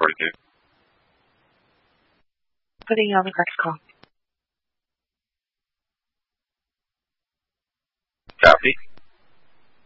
42. Putting you on the correct call. Copy.